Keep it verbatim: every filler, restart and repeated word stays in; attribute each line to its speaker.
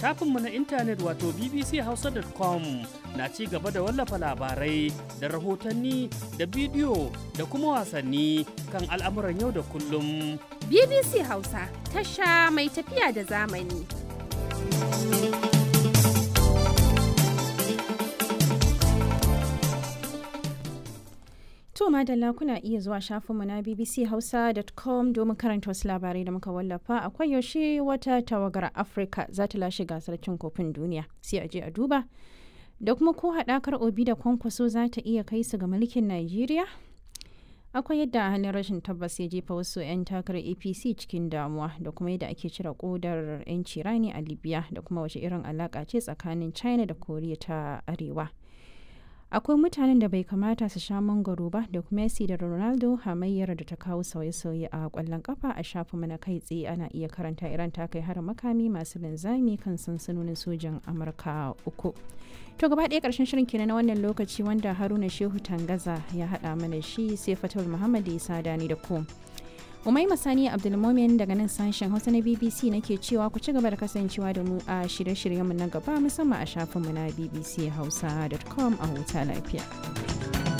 Speaker 1: Shafinmu na intanet wato b b c hausa dot com na ci gaba da wallafa labarai da rahotanni da bidiyo da kuma wasanni kan al'amuran yau da kullum.
Speaker 2: B B C Hausa, tasha mai tafiya da zamani. To madalla kuna iya zuwa shafinmu na b b c hausa dot com domin karanta wasu labarai da muka wallafa. Akwai yaushe wata tawagar Afirka za ta lashe gasar cin kofin duniya, sai a je a duba. Da kuma ko haɗakar Obi da Kwankwaso za ta iya kai su ga mulkin Najeriya? Akwai yadda halin rashin tabbas ya jefa wasu 'yan takarar A P C cikin damuwa, da kuma yadda ake cire kodar 'yanci rani a Libya, da kuma wace irin alaƙa ce tsakanin China da Koriya ta Arewa. Akwai mutanen da bai kamata su sha mangwaro ba, da kuma Messi da Ronaldo hamayyar da ta kawo sauye-sauye a kwallon kafa. A shafinmu na kai tsaye ana iya karanta Iran ta kai harin makami masu linzami kan sansanonin sojan Amurka uku. To gaba ɗaya ƙarshen shirin kenan na wannan lokaci, wanda Haruna Shehu Tangaza ya haɗa mana shi, sai Fatul Muhammad Isa Dani da ku. Umaima Sani Abdulmumin daga nan sashen Hausa na B B C nake cewa ku ci gaba da kasancewa da mu a shirye-shiryenmu na gaba, musamman a shafinmu na b b c hausa dot com. A huta lafiya.